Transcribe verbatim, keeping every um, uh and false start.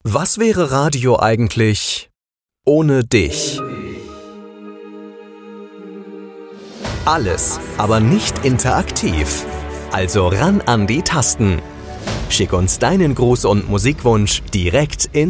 Was wäre Radio eigentlich ohne dich? Alles, aber nicht interaktiv. Also ran an die Tasten. Schick uns deinen Gruß und Musikwunsch direkt in